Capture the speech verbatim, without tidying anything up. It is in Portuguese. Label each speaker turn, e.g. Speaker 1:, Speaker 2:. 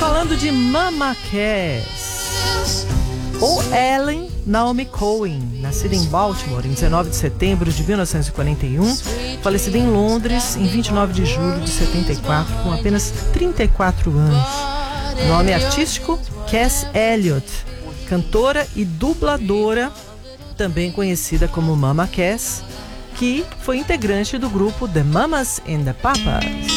Speaker 1: falando de Mama Cass, ou Ellen Naomi Cohen, nascida em Baltimore em dezenove de setembro de mil novecentos e quarenta e um, falecida em Londres em vinte e nove de julho de setenta e quatro, com apenas trinta e quatro anos. Nome artístico, Cass Elliot, cantora e dubladora, também conhecida como Mama Cass, que foi integrante do grupo The Mamas and the Papas.